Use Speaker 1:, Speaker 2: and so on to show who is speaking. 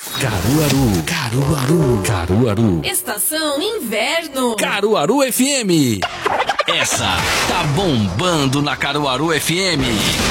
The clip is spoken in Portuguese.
Speaker 1: Caruaru.
Speaker 2: Estação Inverno.
Speaker 1: Caruaru FM.
Speaker 3: Essa tá bombando na Caruaru FM.